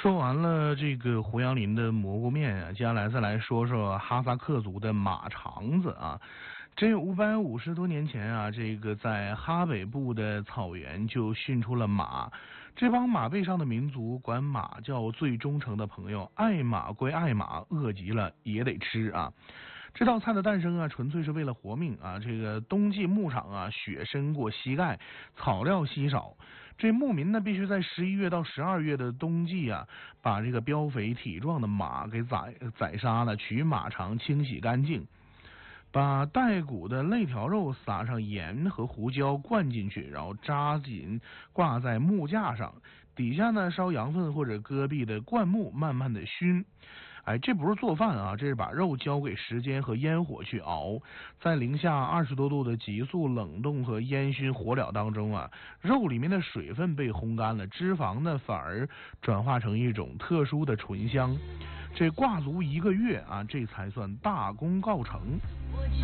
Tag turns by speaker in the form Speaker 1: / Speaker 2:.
Speaker 1: 说完了这个胡杨林的蘑菇面啊，接下来再来说说哈萨克族的马肠子啊。这550多年前啊，这个在哈北部的草原就驯出了马。这帮马背上的民族管马叫最忠诚的朋友，爱马归爱马，饿极了也得吃啊。这道菜的诞生啊，纯粹是为了活命啊！这个冬季牧场啊，雪深过膝盖，草料稀少。这牧民呢，必须在11月到12月的冬季啊，把这个膘肥体壮的马给宰杀了，取马肠清洗干净，把带骨的肋条肉撒上盐和胡椒灌进去，然后扎紧挂在木架上，底下呢烧羊粪或者戈壁的灌木，慢慢的熏。哎，这不是做饭啊，这是把肉交给时间和烟火去熬，在零下20多度的急速冷冻和烟熏火燎当中啊，肉里面的水分被烘干了，脂肪呢反而转化成一种特殊的醇香。这挂足1个月啊，这才算大功告成。